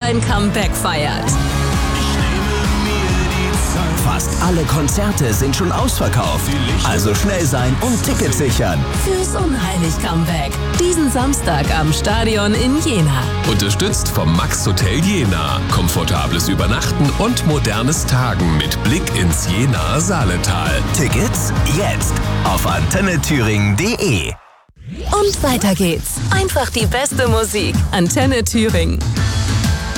sein Comeback feiert. Fast alle Konzerte sind schon ausverkauft. Also schnell sein und Tickets sichern. Fürs Unheilig-Comeback. Diesen Samstag am Stadion in Jena. Unterstützt vom Max Hotel Jena. Komfortables Übernachten und modernes Tagen mit Blick ins Jenaer Saaletal. Tickets jetzt auf antennethüringen.de. Und weiter geht's. Einfach die beste Musik. Antenne Thüringen.